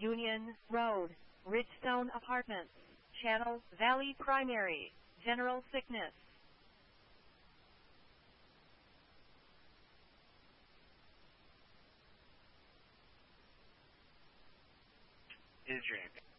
Union Road, Ridgestone Apartments, Channel Valley Primary, General Sickness. Is your name?